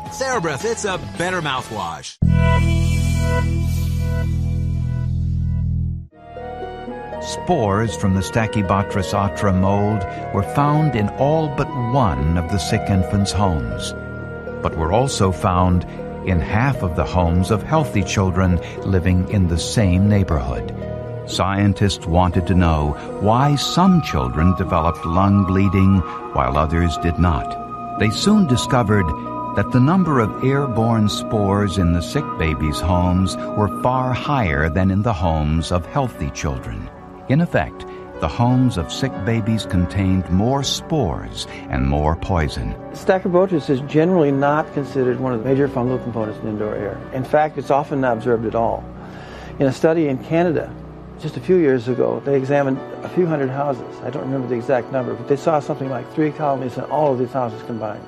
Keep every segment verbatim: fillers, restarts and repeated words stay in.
TheraBreath, it's a better mouthwash. Spores from the Stachybotrys atra mold were found in all but one of the sick infants' homes, but were also found in half of the homes of healthy children living in the same neighborhood. Scientists wanted to know why some children developed lung bleeding while others did not. They soon discovered that the number of airborne spores in the sick babies' homes were far higher than in the homes of healthy children. In effect, the homes of sick babies contained more spores and more poison. Stachybotrys is generally not considered one of the major fungal components in indoor air. In fact, it's often not observed at all. In a study in Canada, just a few years ago, they examined a few hundred houses. I don't remember the exact number, but they saw something like three colonies in all of these houses combined.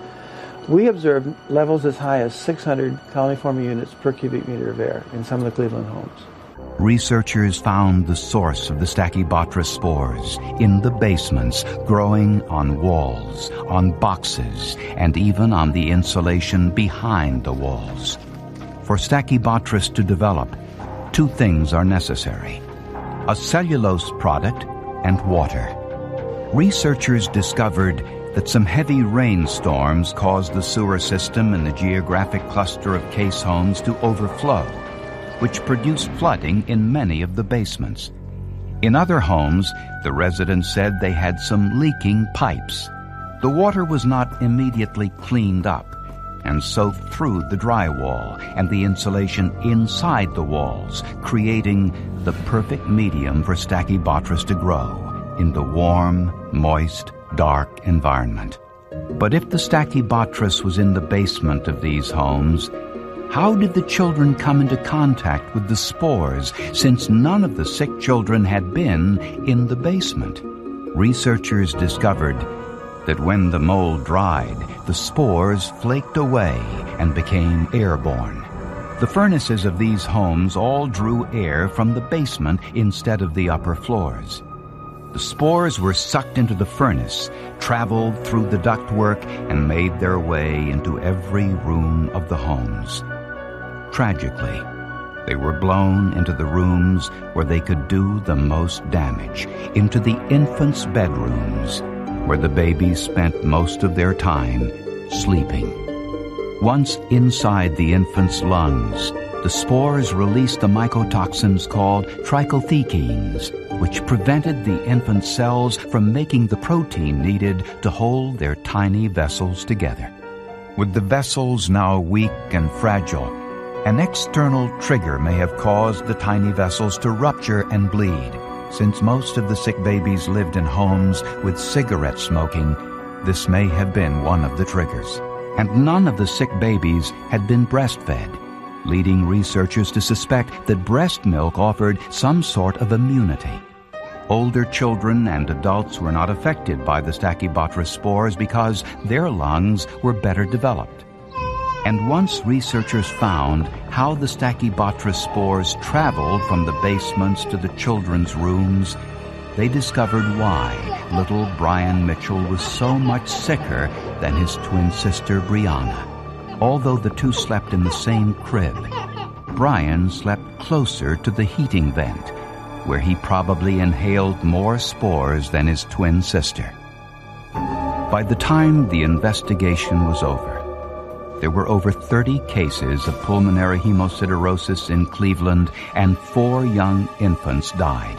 We observed levels as high as six hundred colony-forming units per cubic meter of air in some of the Cleveland homes. Researchers found the source of the Stachybotrys spores in the basements, growing on walls, on boxes, and even on the insulation behind the walls. For Stachybotrys to develop, two things are necessary: a cellulose product and water. Researchers discovered that some heavy rainstorms caused the sewer system in the geographic cluster of case homes to overflow, which produced flooding in many of the basements. In other homes, the residents said they had some leaking pipes. The water was not immediately cleaned up and soaked through the drywall and the insulation inside the walls, creating the perfect medium for Stachybotrys to grow in the warm, moist, dark environment. But if the Stachybotrys was in the basement of these homes, how did the children come into contact with the spores, since none of the sick children had been in the basement? Researchers discovered that when the mold dried, the spores flaked away and became airborne. The furnaces of these homes all drew air from the basement instead of the upper floors. The spores were sucked into the furnace, traveled through the ductwork, and made their way into every room of the homes. Tragically, they were blown into the rooms where they could do the most damage, into the infants' bedrooms, where the babies spent most of their time sleeping. Once inside the infants' lungs, the spores released the mycotoxins called trichothekines, which prevented the infant cells from making the protein needed to hold their tiny vessels together. With the vessels now weak and fragile, an external trigger may have caused the tiny vessels to rupture and bleed. Since most of the sick babies lived in homes with cigarette smoking, this may have been one of the triggers. And none of the sick babies had been breastfed, leading researchers to suspect that breast milk offered some sort of immunity. Older children and adults were not affected by the Stachybotrys spores because their lungs were better developed. And once researchers found how the Stachybotrys spores traveled from the basements to the children's rooms, they discovered why little Brian Mitchell was so much sicker than his twin sister Brianna. Although the two slept in the same crib, Brian slept closer to the heating vent, where he probably inhaled more spores than his twin sister. By the time the investigation was over, there were over thirty cases of pulmonary hemosiderosis in Cleveland, and four young infants died.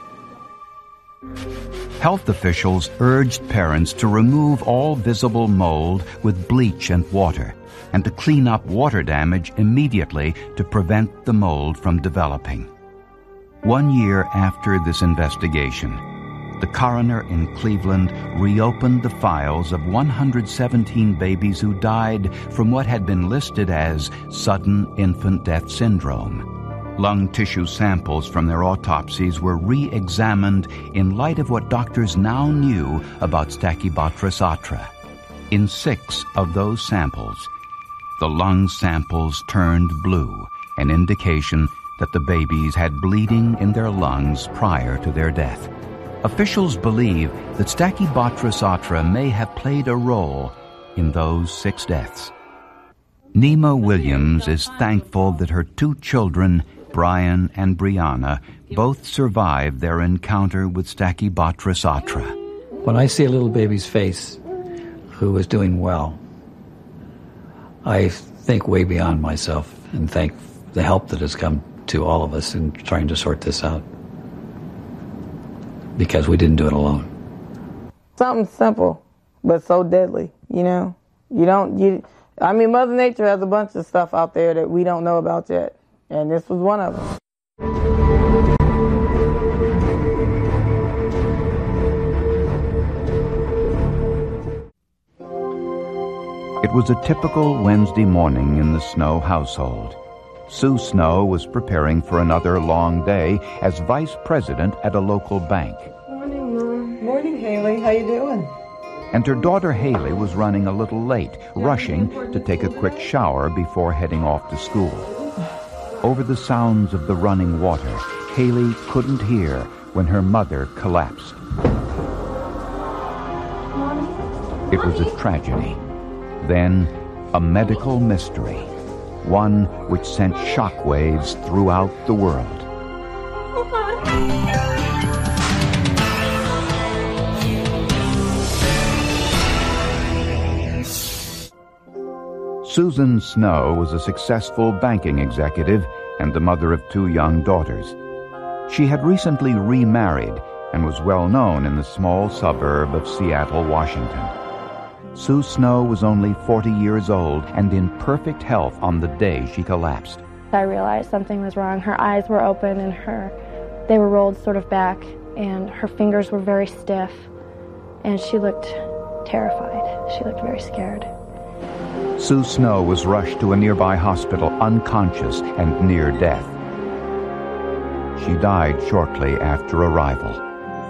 Health officials urged parents to remove all visible mold with bleach and water, and to clean up water damage immediately to prevent the mold from developing. One year after this investigation, the coroner in Cleveland reopened the files of one hundred seventeen babies who died from what had been listed as sudden infant death syndrome. Lung tissue samples from their autopsies were re-examined in light of what doctors now knew about Stachybotrys atra. In six of those samples, the lung samples turned blue, an indication that the babies had bleeding in their lungs prior to their death. Officials believe that Stachybotrys atra may have played a role in those six deaths. Nema Williams is thankful that her two children, Brian and Brianna, both survived their encounter with Stachybotrys atra. When I see a little baby's face who is doing well, I think way beyond myself and thank the help that has come to all of us in trying to sort this out, because we didn't do it alone. Something simple, but so deadly, you know? You don't, you, I mean, Mother Nature has a bunch of stuff out there that we don't know about yet, and this was one of them. It was a typical Wednesday morning in the Snow household. Sue Snow was preparing for another long day as vice president at a local bank. Morning, Mom. Morning, Haley. How you doing? And her daughter Haley was running a little late, rushing to take a quick shower before heading off to school. Over the sounds of the running water, Haley couldn't hear when her mother collapsed. It was a tragedy. Then, a medical mystery, one which sent shockwaves throughout the world. Susan Snow was a successful banking executive and the mother of two young daughters. She had recently remarried and was well known in the small suburb of Seattle, Washington. Sue Snow was only forty years old and in perfect health on the day she collapsed. I realized something was wrong. Her eyes were open and her, they were rolled sort of back, and her fingers were very stiff, and she looked terrified. She looked very scared. Sue Snow was rushed to a nearby hospital unconscious and near death. She died shortly after arrival.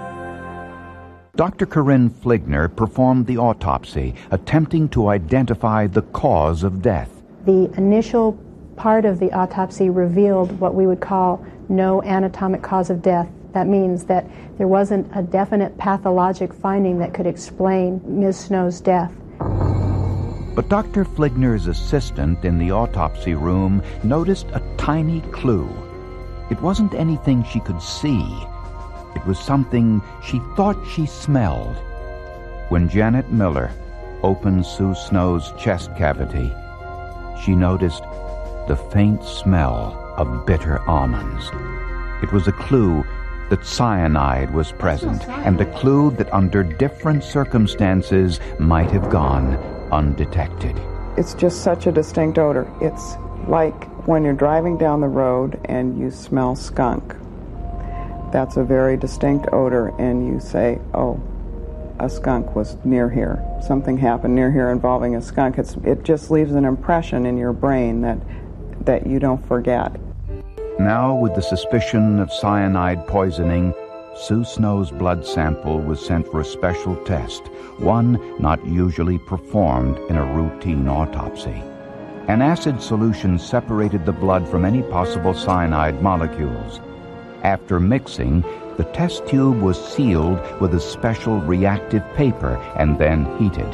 Doctor Corinne Fligner performed the autopsy, attempting to identify the cause of death. The initial part of the autopsy revealed what we would call no anatomic cause of death. That means that there wasn't a definite pathologic finding that could explain Miz Snow's death. But Doctor Fligner's assistant in the autopsy room noticed a tiny clue. It wasn't anything she could see. It was something she thought she smelled. When Janet Miller opened Sue Snow's chest cavity, she noticed the faint smell of bitter almonds. It was a clue that cyanide was present, and a clue that under different circumstances might have gone undetected. It's just such a distinct odor. It's like when you're driving down the road and you smell skunk. That's a very distinct odor, and you say, oh, a skunk was near here. Something happened near here involving a skunk. It's, it just leaves an impression in your brain that, that you don't forget. Now, with the suspicion of cyanide poisoning, Sue Snow's blood sample was sent for a special test, one not usually performed in a routine autopsy. An acid solution separated the blood from any possible cyanide molecules. After mixing, the test tube was sealed with a special reactive paper and then heated.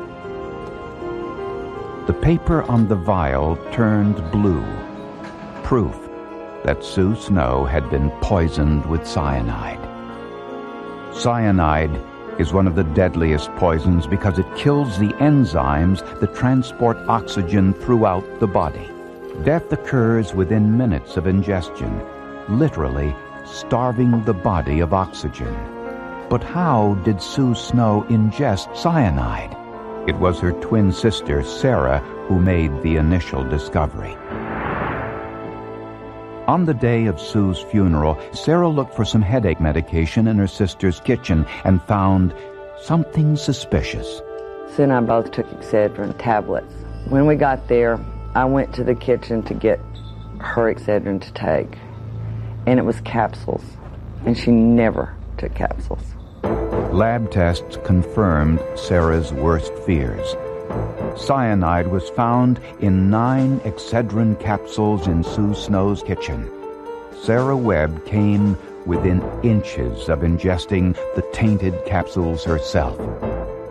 The paper on the vial turned blue, proof that Sue Snow had been poisoned with cyanide. Cyanide is one of the deadliest poisons because it kills the enzymes that transport oxygen throughout the body. Death occurs within minutes of ingestion, literally starving the body of oxygen. But how did Sue Snow ingest cyanide? It was her twin sister, Sarah, who made the initial discovery. On the day of Sue's funeral, Sarah looked for some headache medication in her sister's kitchen and found something suspicious. Sue and I both took Excedrin tablets. When we got there, I went to the kitchen to get her Excedrin to take, and it was capsules, and she never took capsules. Lab tests confirmed Sarah's worst fears. Cyanide was found in nine Excedrin capsules in Sue Snow's kitchen. Sarah Webb came within inches of ingesting the tainted capsules herself. The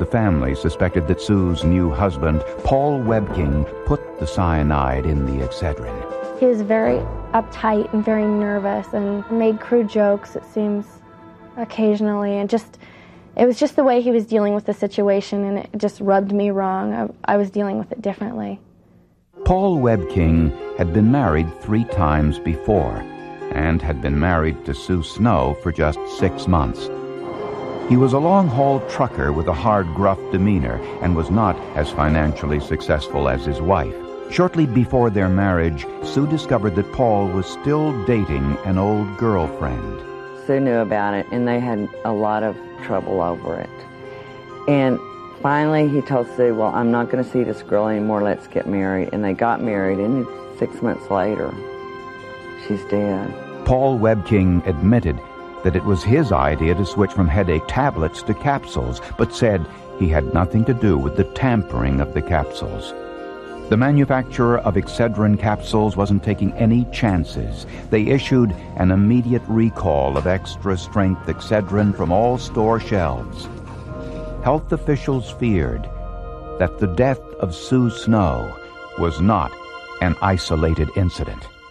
The family suspected that Sue's new husband, Paul Webking, put the cyanide in the Excedrin. He was very uptight and very nervous and made crude jokes, it seems, occasionally. And just, it was just the way he was dealing with the situation, and it just rubbed me wrong. I, I was dealing with it differently. Paul Webking had been married three times before and had been married to Sue Snow for just six months. He was a long-haul trucker with a hard, gruff demeanor and was not as financially successful as his wife. Shortly before their marriage, Sue discovered that Paul was still dating an old girlfriend. Sue knew about it, and they had a lot of trouble over it. And finally, he told Sue, well, I'm not going to see this girl anymore, let's get married. And they got married, and six months later, she's dead. Paul Webking admitted that it was his idea to switch from headache tablets to capsules, but said he had nothing to do with the tampering of the capsules. The manufacturer of Excedrin capsules wasn't taking any chances. They issued an immediate recall of extra-strength Excedrin from all store shelves. Health officials feared that the death of Sue Snow was not an isolated incident.